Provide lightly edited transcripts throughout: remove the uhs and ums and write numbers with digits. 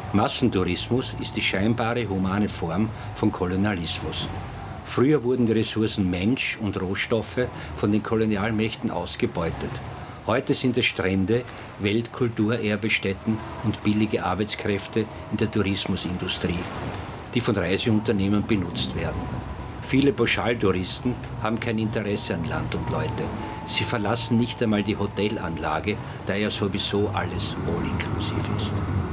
Massentourismus ist die scheinbare humane Form von Kolonialismus. Früher wurden die Ressourcen Mensch und Rohstoffe von den Kolonialmächten ausgebeutet. Heute sind es Strände, Weltkulturerbestätten und billige Arbeitskräfte in der Tourismusindustrie, die von Reiseunternehmen benutzt werden. Viele Pauschaltouristen haben kein Interesse an Land und Leute. Sie verlassen nicht einmal die Hotelanlage, da ja sowieso alles all-inclusive ist.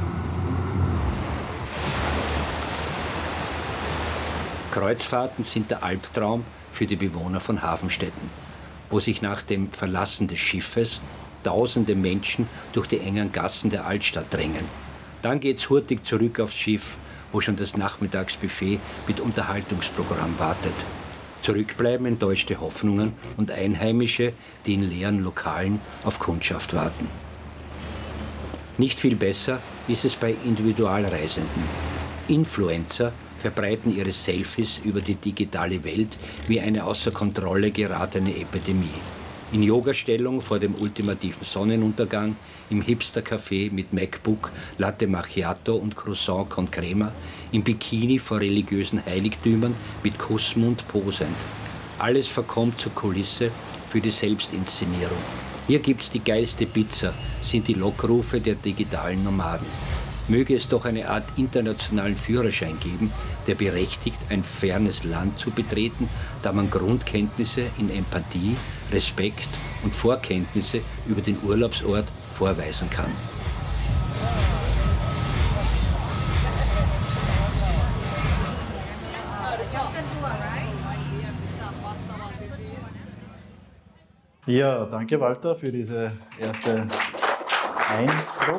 Kreuzfahrten sind der Albtraum für die Bewohner von Hafenstädten, wo sich nach dem Verlassen des Schiffes tausende Menschen durch die engen Gassen der Altstadt drängen. Dann geht's hurtig zurück aufs Schiff, wo schon das Nachmittagsbuffet mit Unterhaltungsprogramm wartet. Zurückbleiben enttäuschte Hoffnungen und Einheimische, die in leeren Lokalen auf Kundschaft warten. Nicht viel besser ist es bei Individualreisenden. Influencer verbreiten ihre Selfies über die digitale Welt wie eine außer Kontrolle geratene Epidemie. In Yogastellung vor dem ultimativen Sonnenuntergang, im Hipster-Café mit MacBook, Latte Macchiato und Croissant con Crema, im Bikini vor religiösen Heiligtümern mit Kussmund posend. Alles verkommt zur Kulisse für die Selbstinszenierung. Hier gibt's die geilste Pizza, sind die Lockrufe der digitalen Nomaden. Möge es doch eine Art internationalen Führerschein geben, der berechtigt, ein fernes Land zu betreten, da man Grundkenntnisse in Empathie, Respekt und Vorkenntnisse über den Urlaubsort vorweisen kann. Ja, danke Walter für diese erste Eindruck.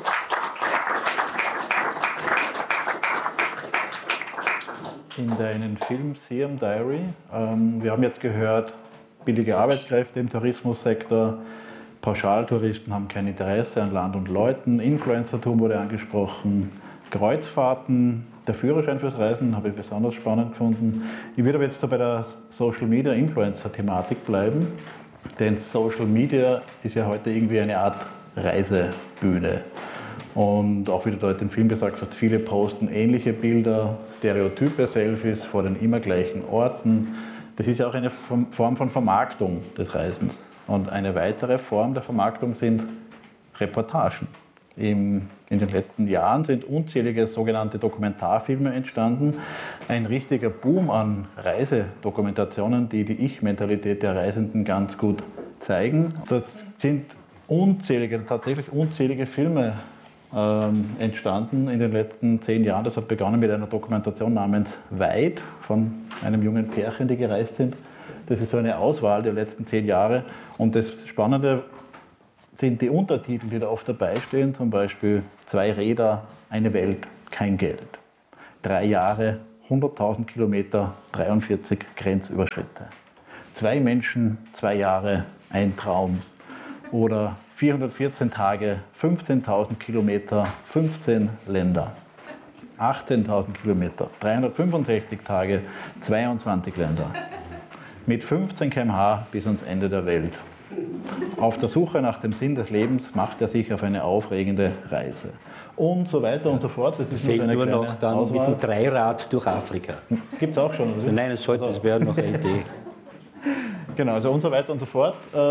In deinen Film Siam Diary. Wir haben jetzt gehört, billige Arbeitskräfte im Tourismussektor, Pauschaltouristen haben kein Interesse an Land und Leuten, Influencertum wurde angesprochen, Kreuzfahrten, der Führerschein fürs Reisen habe ich besonders spannend gefunden. Ich würde aber jetzt so bei der Social Media Influencer-Thematik bleiben, denn Social Media ist ja heute irgendwie eine Art Reisebühne. Und auch wie du dort im Film gesagt hast, viele posten ähnliche Bilder, stereotype Selfies vor den immer gleichen Orten. Das ist ja auch eine Form von Vermarktung des Reisens. Und eine weitere Form der Vermarktung sind Reportagen. In den letzten Jahren sind unzählige sogenannte Dokumentarfilme entstanden. Ein richtiger Boom an Reisedokumentationen, die die Ich-Mentalität der Reisenden ganz gut zeigen. Das sind tatsächlich unzählige Filme entstanden in den letzten 10 Jahren. Das hat begonnen mit einer Dokumentation namens Weit von einem jungen Pärchen, die gereist sind. Das ist so eine Auswahl der letzten 10 Jahre. Und das Spannende sind die Untertitel, die da oft dabei stehen, zum Beispiel 2 Räder, eine Welt, kein Geld. 3 Jahre, 100.000 Kilometer, 43 Grenzüberschritte. 2 Menschen, 2 Jahre, ein Traum. Oder 414 Tage, 15.000 Kilometer, 15 Länder. 18.000 Kilometer, 365 Tage, 22 Länder. Mit 15 km/h bis ans Ende der Welt. Auf der Suche nach dem Sinn des Lebens macht er sich auf eine aufregende Reise. Und so weiter und so fort. Das ist fehlt eine nur kleine noch dann Auswahl. mit dem Dreirad durch Afrika. Gibt es auch schon, oder? Nein, es wäre noch eine Idee. Genau, also und so weiter und so fort.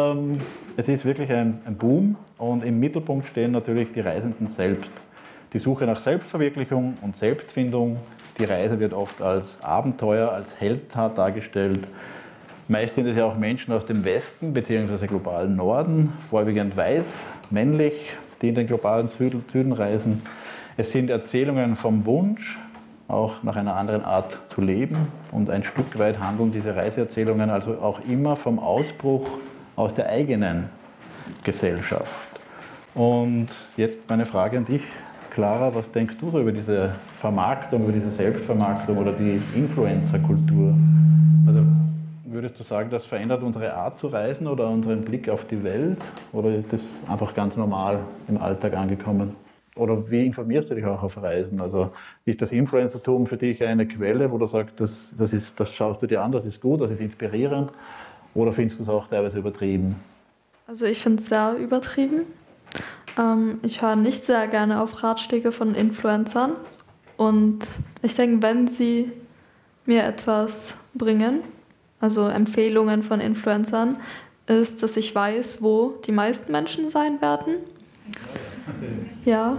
Es ist wirklich ein Boom und im Mittelpunkt stehen natürlich die Reisenden selbst. Die Suche nach Selbstverwirklichung und Selbstfindung. Die Reise wird oft als Abenteuer, als Heldentat dargestellt. Meist sind es ja auch Menschen aus dem Westen bzw. globalen Norden, vorwiegend weiß, männlich, die in den globalen Süden reisen. Es sind Erzählungen vom Wunsch, auch nach einer anderen Art zu leben. Und ein Stück weit handeln diese Reiseerzählungen also auch immer vom Ausbruch aus der eigenen Gesellschaft. Und jetzt meine Frage an dich, Clara, was denkst du so über diese Vermarktung, über diese Selbstvermarktung oder die Influencer-Kultur? Also würdest du sagen, das verändert unsere Art zu reisen oder unseren Blick auf die Welt? Oder ist das einfach ganz normal im Alltag angekommen? Oder wie informierst du dich auch auf Reisen? Also ist das Influencertum für dich eine Quelle, wo du sagst, das schaust du dir an, das ist gut, das ist inspirierend? Oder findest du es auch teilweise übertrieben? Also ich finde es sehr übertrieben. Ich höre nicht sehr gerne auf Ratschläge von Influencern. Und ich denke, wenn sie mir etwas bringen, also Empfehlungen von Influencern, ist, dass ich weiß, wo die meisten Menschen sein werden. Ja.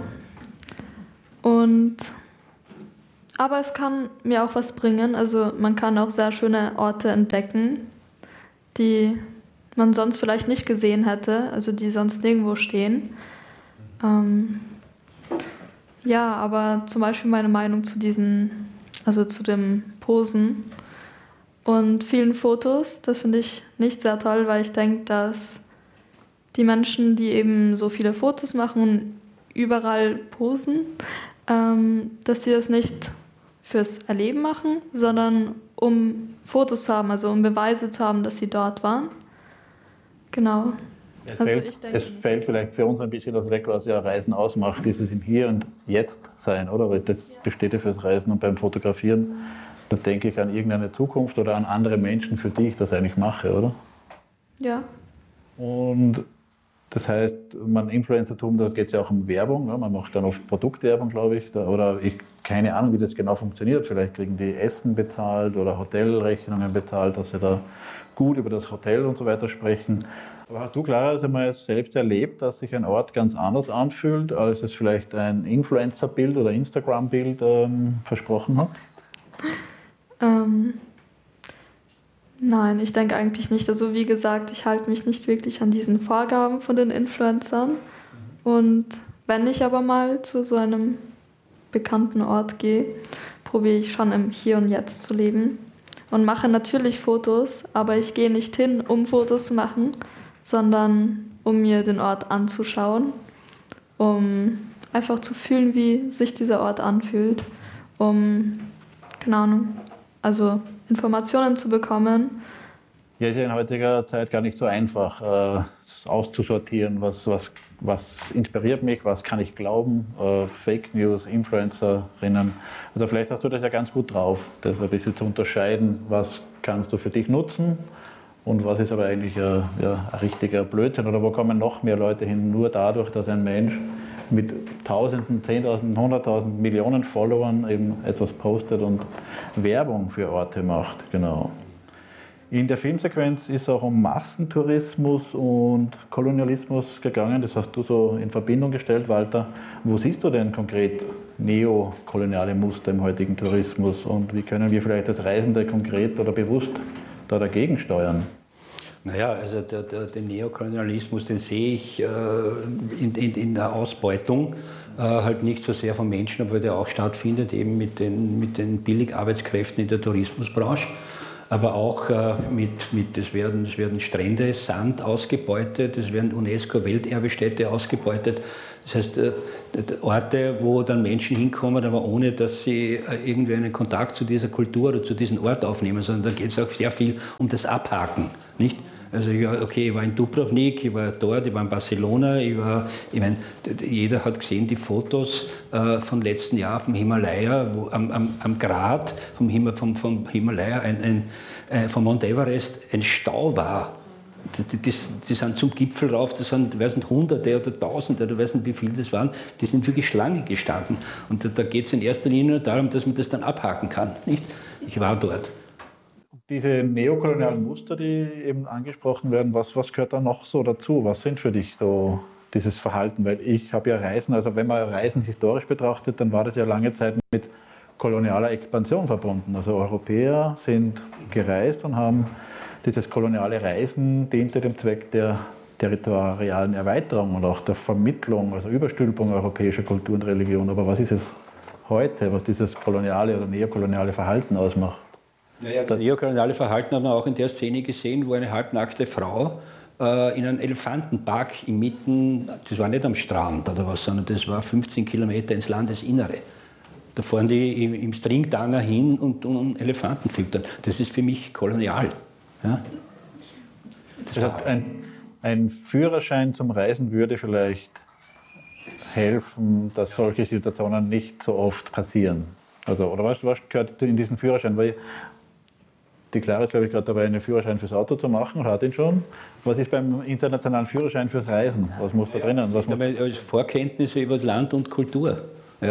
Aber es kann mir auch was bringen. Also man kann auch sehr schöne Orte entdecken, die man sonst vielleicht nicht gesehen hätte, also die sonst nirgendwo stehen. Ja, aber zum Beispiel meine Meinung zu zu dem Posen und vielen Fotos, das finde ich nicht sehr toll, weil ich denke, dass die Menschen, die eben so viele Fotos machen und überall posen, dass sie das nicht fürs Erleben machen, sondern um Fotos zu haben, also um Beweise zu haben, dass sie dort waren. Genau. Es fällt vielleicht für uns ein bisschen das weg, was ja Reisen ausmacht, dieses im Hier und Jetzt sein, oder? Weil das besteht ja fürs Reisen und beim Fotografieren, da denke ich an irgendeine Zukunft oder an andere Menschen, für die ich das eigentlich mache, oder? Ja. Und das heißt, Influencertum, da geht es ja auch um Werbung. Ja, man macht dann oft Produktwerbung, glaube ich. Keine Ahnung, wie das genau funktioniert. Vielleicht kriegen die Essen bezahlt oder Hotelrechnungen bezahlt, dass sie da gut über das Hotel und so weiter sprechen. Aber hast du, Clara, also mal selbst erlebt, dass sich ein Ort ganz anders anfühlt, als es vielleicht ein Influencer-Bild oder Instagram-Bild versprochen hat? Nein, ich denke eigentlich nicht. Also wie gesagt, ich halte mich nicht wirklich an diesen Vorgaben von den Influencern. Und wenn ich aber mal zu so einem bekannten Ort gehe, probiere ich schon im Hier und Jetzt zu leben und mache natürlich Fotos, aber ich gehe nicht hin, um Fotos zu machen, sondern um mir den Ort anzuschauen, um einfach zu fühlen, wie sich dieser Ort anfühlt, um, keine Ahnung, also Informationen zu bekommen. Ja, ist ja in heutiger Zeit gar nicht so einfach auszusortieren, was inspiriert mich, was kann ich glauben, Fake News, Influencerinnen. Also vielleicht hast du das ja ganz gut drauf, das ein bisschen zu unterscheiden, was kannst du für dich nutzen und was ist aber eigentlich ein richtiger Blödsinn oder wo kommen noch mehr Leute hin, nur dadurch, dass ein Mensch mit Tausenden, Zehntausenden, Hunderttausenden, Millionen Followern eben etwas postet und Werbung für Orte macht. Genau. In der Filmsequenz ist auch um Massentourismus und Kolonialismus gegangen. Das hast du so in Verbindung gestellt, Walter. Wo siehst du denn konkret neokoloniale Muster im heutigen Tourismus und wie können wir vielleicht als Reisende konkret oder bewusst da dagegen steuern? Naja, also den Neokolonialismus, den sehe ich in der Ausbeutung halt nicht so sehr von Menschen, obwohl der auch stattfindet, eben mit den Billigarbeitskräften in der Tourismusbranche. Aber auch es werden Strände, Sand ausgebeutet, es werden UNESCO-Welterbestätte ausgebeutet. Das heißt, Orte, wo dann Menschen hinkommen, aber ohne, dass sie irgendwie einen Kontakt zu dieser Kultur oder zu diesem Ort aufnehmen, sondern da geht es auch sehr viel um das Abhaken, nicht? Also ich war in Dubrovnik, ich war dort, ich war in Barcelona, jeder hat gesehen die Fotos vom letzten Jahr vom Himalaya, wo am Grat vom Himalaya vom Mount Everest ein Stau war. Die sind zum Gipfel rauf, das sind, ich weiß nicht, Hunderte oder Tausende, ich weiß nicht, wie viele das waren, die sind wirklich Schlange gestanden. Und da geht es in erster Linie darum, dass man das dann abhaken kann, nicht? Ich war dort. Diese neokolonialen Muster, die eben angesprochen werden, was gehört da noch so dazu? Was sind für dich so dieses Verhalten? Weil ich habe ja Reisen, also wenn man Reisen historisch betrachtet, dann war das ja lange Zeit mit kolonialer Expansion verbunden. Also Europäer sind gereist und haben dieses koloniale Reisen diente dem Zweck der territorialen Erweiterung und auch der Vermittlung, also Überstülpung europäischer Kultur und Religion. Aber was ist es heute, was dieses koloniale oder neokoloniale Verhalten ausmacht? Naja, das neokoloniale Verhalten hat man auch in der Szene gesehen, wo eine halbnackte Frau in einem Elefantenpark inmitten, das war nicht am Strand oder was, sondern das war 15 Kilometer ins Landesinnere. Da fahren die im Stringtanger hin und Elefanten füttern. Das ist für mich kolonial. Ja? Das heißt, ein Führerschein zum Reisen würde vielleicht helfen, dass solche Situationen nicht so oft passieren. Also, oder was gehört in diesen Führerschein? Weil die Clara ist, glaube ich, gerade dabei, einen Führerschein fürs Auto zu machen und hat ihn schon. Was ist beim internationalen Führerschein fürs Reisen? Was muss da drinnen? Vorkenntnisse über Land und Kultur. Ja?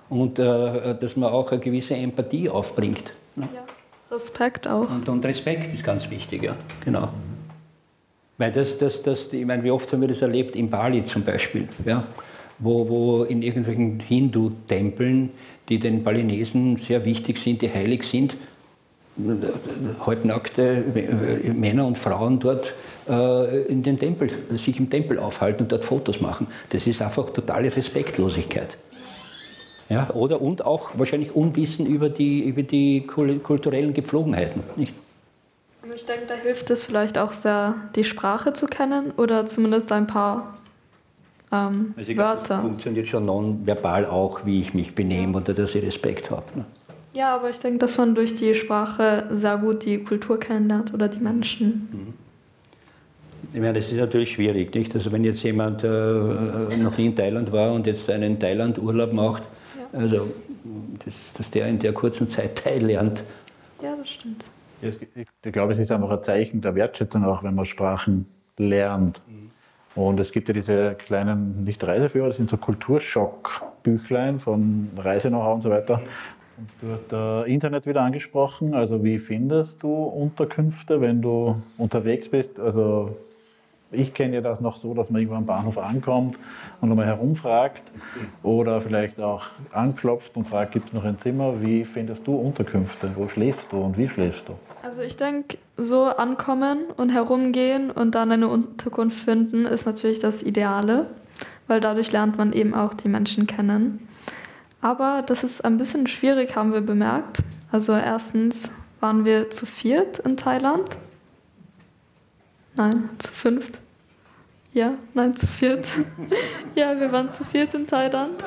und dass man auch eine gewisse Empathie aufbringt. Ne? Ja, Respekt auch. Und Respekt ist ganz wichtig, ja, genau. Weil ich meine, wie oft haben wir das erlebt, in Bali zum Beispiel, ja, wo in irgendwelchen Hindu-Tempeln, die den Balinesen sehr wichtig sind, die heilig sind, halbnackte Männer und Frauen dort in den Tempel, sich im Tempel aufhalten und dort Fotos machen. Das ist einfach totale Respektlosigkeit. Ja, und auch wahrscheinlich Unwissen über die kulturellen Gepflogenheiten. Nicht? Ich denke, da hilft es vielleicht auch sehr, die Sprache zu kennen oder zumindest ein paar Wörter. Das funktioniert schon nonverbal auch, wie ich mich benehme oder dass ich Respekt habe. Ne? Ja, aber ich denke, dass man durch die Sprache sehr gut die Kultur kennenlernt oder die Menschen. Ich meine, das ist natürlich schwierig, nicht? Also wenn jetzt jemand noch nie in Thailand war und jetzt einen Thailand-Urlaub macht, ja. Also dass der in der kurzen Zeit Thai lernt. Ja, das stimmt. Ich glaube, es ist einfach ein Zeichen der Wertschätzung auch, wenn man Sprachen lernt. Und es gibt ja diese kleinen, nicht Reiseführer, das sind so Kulturschock-Büchlein von Reise-Know-how und so weiter. Und du hast Internet wieder angesprochen. Also wie findest du Unterkünfte, wenn du unterwegs bist? Also ich kenne ja das noch so, dass man irgendwo am Bahnhof ankommt und nochmal herumfragt oder vielleicht auch anklopft und fragt, gibt es noch ein Zimmer? Wie findest du Unterkünfte? Wo schläfst du und wie schläfst du? Also ich denke, so ankommen und herumgehen und dann eine Unterkunft finden, ist natürlich das Ideale, weil dadurch lernt man eben auch die Menschen kennen. Aber das ist ein bisschen schwierig, haben wir bemerkt. Also erstens waren wir zu viert in Thailand. Nein, zu fünft. Ja, nein, zu viert. Ja, wir waren zu viert in Thailand.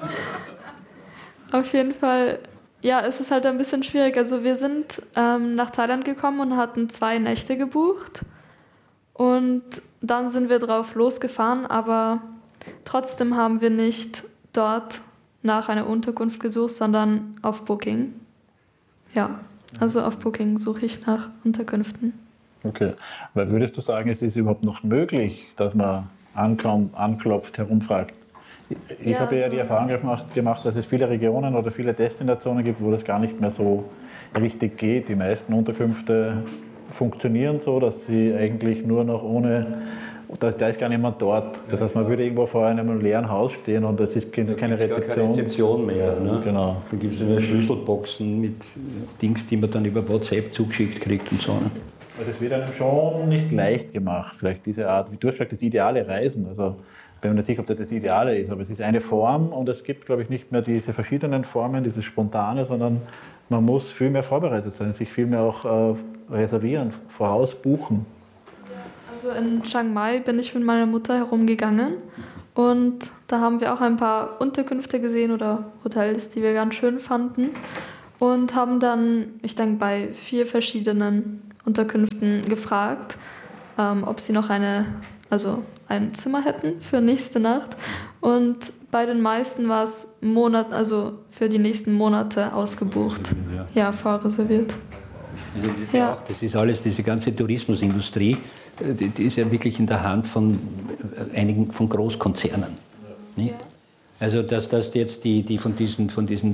Auf jeden Fall, ja, es ist halt ein bisschen schwierig. Also wir sind nach Thailand gekommen und hatten 2 Nächte gebucht. Und dann sind wir drauf losgefahren, aber trotzdem haben wir nicht dort nach einer Unterkunft gesucht, sondern auf Booking. Ja, also auf Booking suche ich nach Unterkünften. Okay, weil würdest du sagen, es ist überhaupt noch möglich, dass man ankommt, anklopft, herumfragt? Ich habe ja die Erfahrung gemacht, dass es viele Regionen oder viele Destinationen gibt, wo das gar nicht mehr so richtig geht. Die meisten Unterkünfte funktionieren so, dass sie eigentlich nur noch da ist gar niemand dort. Das heißt, man würde irgendwo vor einem leeren Haus stehen und es ist keine Rezeption. Keine Rezeption mehr. Ne? Genau. Da gibt es eine Schlüsselboxen mit Dings, die man dann über WhatsApp zugeschickt kriegt und so. Ne? Also es wird einem schon nicht leicht gemacht, vielleicht diese Art, wie du hast gesagt, das ideale Reisen. Also ich bin mir nicht sicher, ob das das Ideale ist, aber es ist eine Form und es gibt, glaube ich, nicht mehr diese verschiedenen Formen, dieses Spontane, sondern man muss viel mehr vorbereitet sein, sich viel mehr auch reservieren, voraus buchen. Also in Chiang Mai bin ich mit meiner Mutter herumgegangen und da haben wir auch ein paar Unterkünfte gesehen oder Hotels, die wir ganz schön fanden und haben dann, ich denke, bei 4 verschiedenen Unterkünften gefragt, ob sie noch ein Zimmer hätten für nächste Nacht. Und bei den meisten war es für die nächsten Monate ausgebucht. Ja, vorreserviert. Also das ist alles, diese ganze Tourismusindustrie, die ist ja wirklich in der Hand von einigen von Großkonzernen. Nicht? Also dass jetzt die von diesen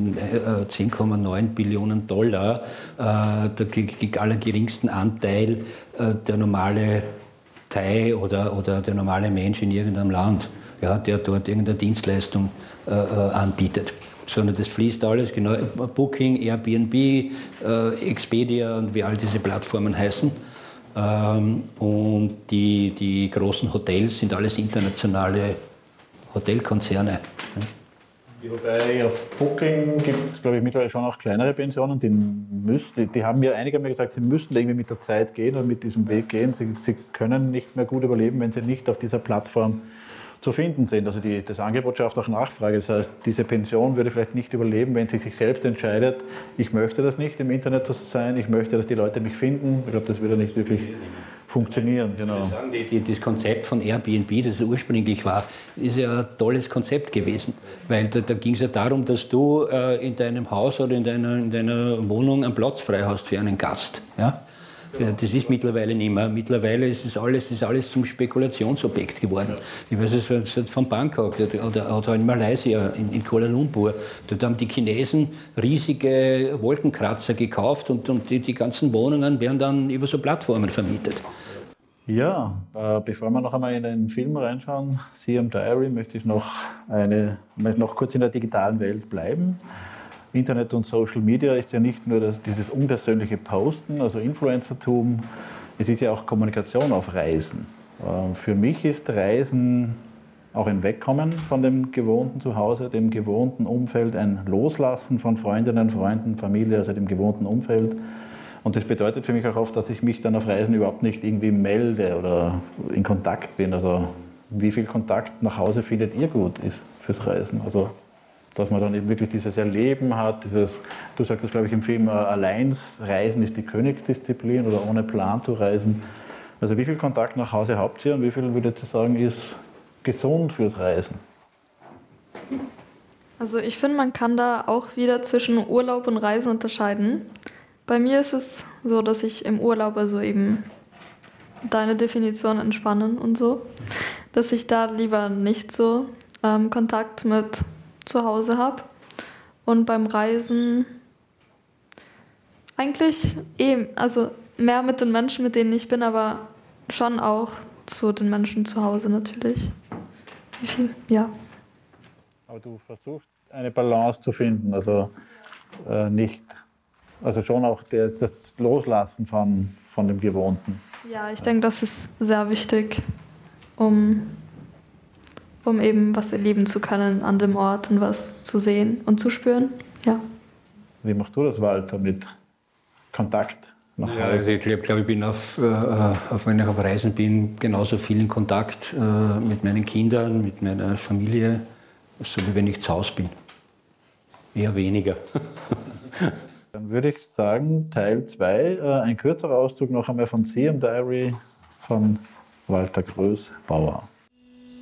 10,9 Billionen Dollar der allergeringsten Anteil der normale Thai oder der normale Mensch in irgendeinem Land, ja, der dort irgendeine Dienstleistung anbietet. Sondern das fließt alles, genau, Booking, Airbnb, Expedia und wie all diese Plattformen heißen. Und die großen Hotels sind alles internationale Hotelkonzerne. Wobei auf Booking gibt es, glaube ich, mittlerweile schon auch kleinere Pensionen, die haben mir, einige haben mir gesagt, sie müssen irgendwie mit der Zeit gehen und mit diesem Weg gehen. Sie können nicht mehr gut überleben, wenn sie nicht auf dieser Plattform zu finden sind. Also das Angebot schafft auch Nachfrage. Das heißt, diese Pension würde vielleicht nicht überleben, wenn sie sich selbst entscheidet, ich möchte das nicht, im Internet zu sein, ich möchte, dass die Leute mich finden. Ich glaube, das würde nicht wirklich funktionieren. Genau. Das Konzept von Airbnb, das ursprünglich war, ist ja ein tolles Konzept gewesen. Weil da ging es ja darum, dass du in deinem Haus oder in deiner Wohnung einen Platz frei hast für einen Gast. Ja? Das ist mittlerweile nicht mehr. Mittlerweile ist alles zum Spekulationsobjekt geworden. Ich weiß es von Bangkok oder in Malaysia, in Kuala Lumpur. Dort haben die Chinesen riesige Wolkenkratzer gekauft und die ganzen Wohnungen werden dann über so Plattformen vermietet. Ja, bevor wir noch einmal in den Film reinschauen, Siam Diary, möchte ich noch kurz in der digitalen Welt bleiben. Internet und Social Media ist ja nicht nur dieses unpersönliche Posten, also Influencertum, es ist ja auch Kommunikation auf Reisen. Für mich ist Reisen auch ein Wegkommen von dem gewohnten Zuhause, dem gewohnten Umfeld, ein Loslassen von Freundinnen, Freunden, Familie, also dem gewohnten Umfeld. Und das bedeutet für mich auch oft, dass ich mich dann auf Reisen überhaupt nicht irgendwie melde oder in Kontakt bin. Also wie viel Kontakt nach Hause findet ihr gut ist fürs Reisen? Also dass man dann eben wirklich dieses Erleben hat, du sagst das glaube ich im Film, allein Reisen ist die Königsdisziplin oder ohne Plan zu reisen. Also wie viel Kontakt nach Hause habt ihr und wie viel würdet ihr sagen ist gesund fürs Reisen? Also ich finde, man kann da auch wieder zwischen Urlaub und Reisen unterscheiden. Bei mir ist es so, dass ich im Urlaub, also eben deine Definition entspannen und so, dass ich da lieber nicht so Kontakt mit zu Hause habe. Und beim Reisen eigentlich also mehr mit den Menschen, mit denen ich bin, aber schon auch zu den Menschen zu Hause natürlich. Wie viel? Ja. Aber du versuchst eine Balance zu finden, also also schon auch das Loslassen von dem Gewohnten. Ja, ich denke, das ist sehr wichtig, um eben was erleben zu können an dem Ort und was zu sehen und zu spüren. Ja. Wie machst du das, Walter, mit Kontakt nach Hause? Ja, also ich glaube, ich bin wenn ich auf Reisen bin, genauso viel in Kontakt mit meinen Kindern, mit meiner Familie, so wie wenn ich zu Hause bin. Eher weniger. Dann würde ich sagen, Teil 2, ein kürzerer Auszug noch einmal von Siam Diary von Walter Größ-Bauer.